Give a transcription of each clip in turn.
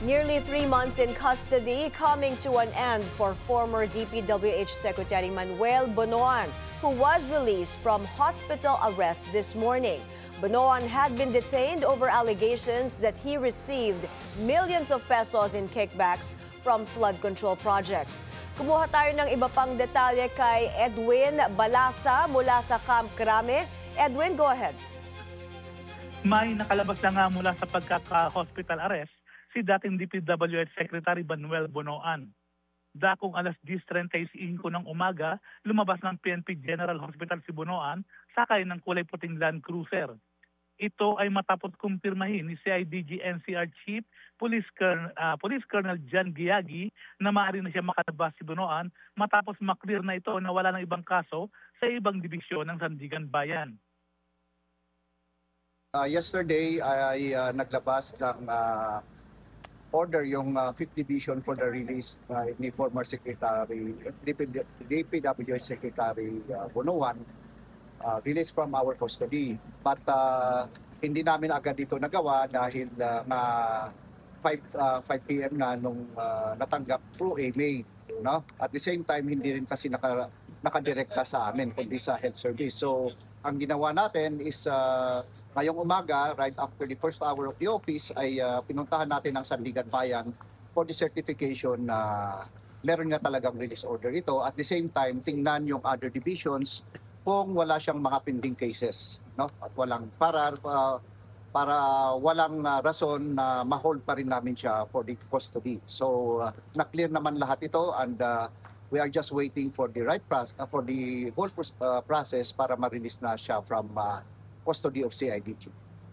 Nearly 3 months in custody coming to an end for former DPWH Secretary Manuel Bonoan, who was released from hospital arrest this morning. Bonoan had been detained over allegations that he received millions of pesos in kickbacks from flood control projects. Kumuha tayo ng iba pang detalye kay Edwin Balasa mula sa Camp Crame. Edwin, go ahead. May nakalabas na nga mula sa pagkaka-hospital arrest si dating DPWH Secretary Manuel Bonoan. Dakong alas 10:35 ng umaga, lumabas ng PNP General Hospital si Bonoan sakay ng kulay puting Land Cruiser. Ito ay matapos kumpirmahin ni CIDG NCR Chief Police Colonel John Giagi na maaari na siya makalabas si Bonoan matapos maklear na ito na wala ng ibang kaso sa ibang dibisyon ng Sandigan Bayan. Yesterday ay naglabas ng order yung 5th Division for the release ni former Secretary, DPWH Secretary Bonoan, released from our custody. But hindi namin agad ito nagawa dahil 5 p.m. na nung natanggap through email. No? At the same time, hindi rin kasi nakadirekta sa amin, kundi sa health service. So, ang ginawa natin is ngayong umaga, right after the first hour of the office, ay pinuntahan natin ang Sandigan Bayan for the certification na meron nga talagang release order ito. At the same time, tingnan yung other divisions kung wala siyang mga pending cases. No? At walang, para walang rason na ma-hold pa rin namin siya for the custody. So, na-clear naman lahat ito and we are just waiting for the right process, for the whole process para ma-release na siya from custody of CIDG.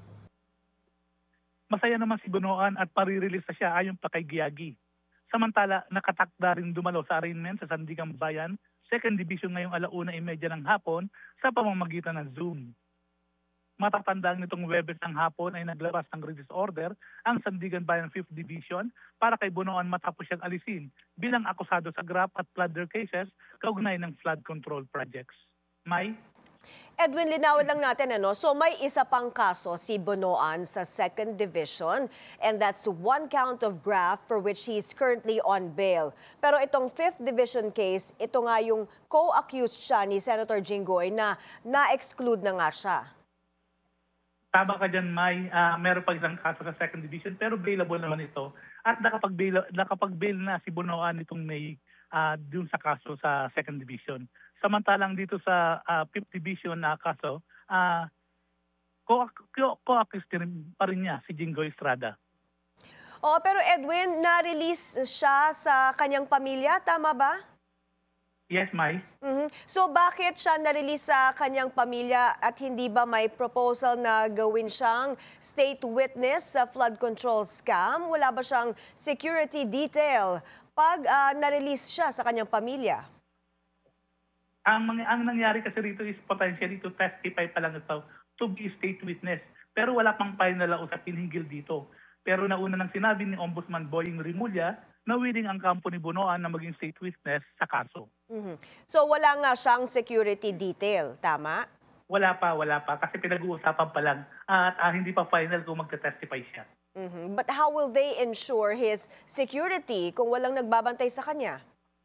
Masaya naman si Bonoan at pare-release na siya ayon pa kay Giagi. Samantala, nakatakda rin dumalo sa arraignment sa Sandigan Bayan, 2nd Division ngayong 1:30 ng hapon sa pamamagitan ng Zoom. Matatandaan nitong Webes ng hapon ay naglabas ng release order ang Sandigan Bayan 5th Division para kay Bonoan matapos siyang alisin bilang akusado sa graft at flood cases kaugnay ng flood control projects. May? Edwin, linawin lang natin, So may isa pang kaso si Bonoan sa 2nd Division and that's 1 count of graft for which he's currently on bail. Pero itong 5th Division case, ito nga yung co-accused siya ni Senator Jinggoy na na-exclude na nga siya. Tama ka dyan, May. Meron pa isang kaso sa 2nd Division pero bailable naman ito. At nakapag-bail na si Bonoan itong May dun sa kaso sa 2nd Division. Samantalang dito sa 5th Division na kaso, co-accused pa rin niya si Jinggoy Estrada. Pero Edwin, na-release siya sa kanyang pamilya, tama ba? Yes, May. So bakit siya na-release sa kanyang pamilya at hindi ba may proposal na gawin siyang state witness sa flood control scam? Wala ba siyang security detail pag na-release siya sa kanyang pamilya? Ang nangyari kasi rito is potentially to testify pa lang ito to be state witness. Pero wala pang final na usapin hinggil dito. Pero nauna nang sinabi ni Ombudsman Boying Rimulya na willing ang kampo ni Bonoan na maging state witness sa kaso. So wala nga siyang security detail, tama? Wala pa. Kasi pinag-uusapan pa lang at hindi pa final kung magte-testify siya. But how will they ensure his security kung walang nagbabantay sa kanya?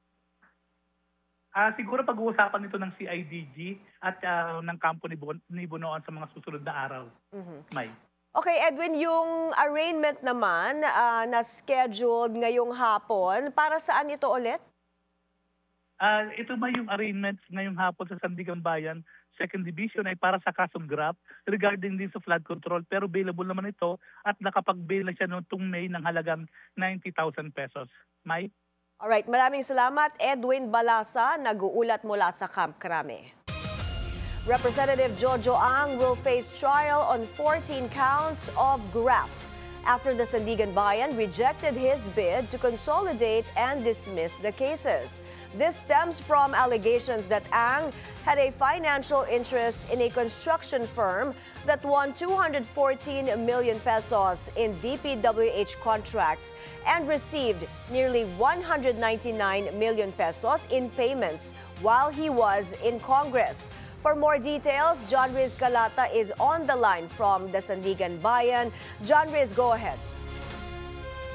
Siguro pag-uusapan ito ng CIDG at ng kampo ni Bonoan sa mga susunod na araw. May. Okay, Edwin, yung arraignment naman na scheduled ngayong hapon, para saan ito ulit? Ito ba yung arraignment ngayong hapon sa Sandigan Bayan, 2nd Division ay para sa kasong graft regarding din sa flood control. Pero bailable naman ito at nakapag-bail na siya noong May ng halagang 90,000 pesos. May? Alright, maraming salamat. Edwin Balasa, nag-uulat mula sa Camp Crame. Representative Jojo Ang will face trial on 14 counts of graft after the Sandigan Bayan rejected his bid to consolidate and dismiss the cases. This stems from allegations that Ang had a financial interest in a construction firm that won 214 million pesos in DPWH contracts and received nearly 199 million pesos in payments while he was in Congress. For more details, John Riz Calata is on the line from the Sandigan Bayan. John Riz, go ahead.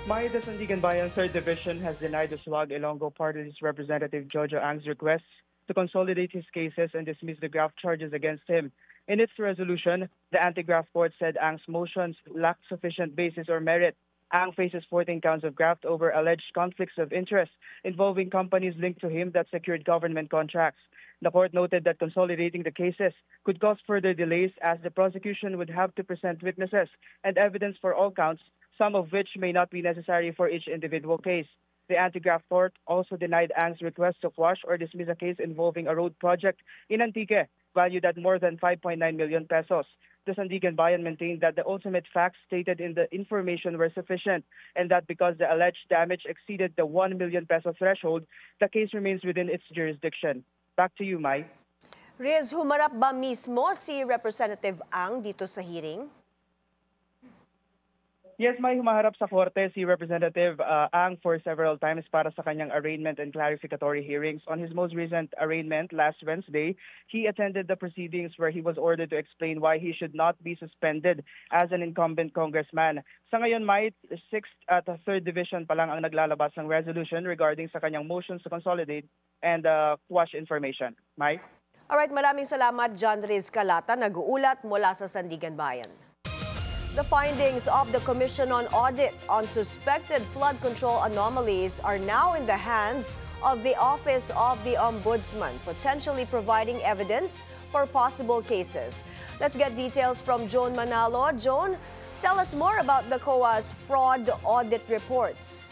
The Sandigan Bayan 3rd Division has denied the SWAG Ilonggo Party's Representative Jojo Ang's request to consolidate his cases and dismiss the graft charges against him. In its resolution, the anti-graft court said Ang's motions lacked sufficient basis or merit. Ang faces 14 counts of graft over alleged conflicts of interest involving companies linked to him that secured government contracts. The court noted that consolidating the cases could cause further delays as the prosecution would have to present witnesses and evidence for all counts, some of which may not be necessary for each individual case. The anti-graft court also denied Ang's request to quash or dismiss a case involving a road project in Antique, valued at more than 5.9 million pesos. The Sandigan Bayan maintained that the ultimate facts stated in the information were sufficient and that because the alleged damage exceeded the 1 million peso threshold, the case remains within its jurisdiction. Back to you, Mai. Riz, humarap ba mismo si Representative Ang dito sa hearing? Yes, may humaharap sa korte si Representative Ang for several times para sa kanyang arraignment and clarificatory hearings. On his most recent arraignment last Wednesday, he attended the proceedings where he was ordered to explain why he should not be suspended as an incumbent congressman. Sa ngayon, May 6th at 3rd Division pa lang ang naglalabas ng resolution regarding sa kanyang motions to consolidate and quash information. May? Alright, maraming salamat, John Riz Calata, nag-uulat mula sa Sandigan Bayan. The findings of the Commission on Audit on suspected flood control anomalies are now in the hands of the Office of the Ombudsman, potentially providing evidence for possible cases. Let's get details from Joan Manalo. Joan, tell us more about the COA's fraud audit reports.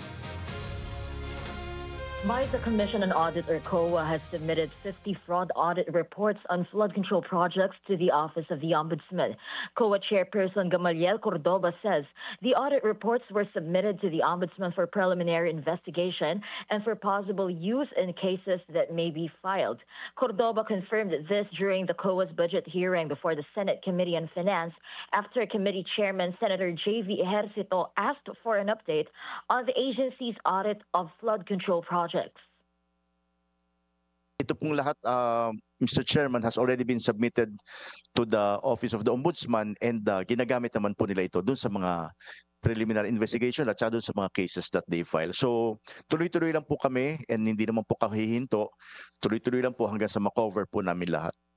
The Commission on Audit, or COA, has submitted 50 fraud audit reports on flood control projects to the Office of the Ombudsman. COA Chairperson Gamaliel Cordoba says the audit reports were submitted to the Ombudsman for preliminary investigation and for possible use in cases that may be filed. Cordoba confirmed this during the COA's budget hearing before the Senate Committee on Finance after Committee Chairman Senator J.V. Ejercito asked for an update on the agency's audit of flood control projects. Ito pong lahat, Mr. Chairman, has already been submitted to the Office of the Ombudsman and ginagamit naman po nila ito dun sa mga preliminary investigation at saka dun sa mga cases that they file. So tuloy-tuloy lang po kami and hindi naman po kahihinto. Tuloy-tuloy lang po hanggang sa makover po namin lahat.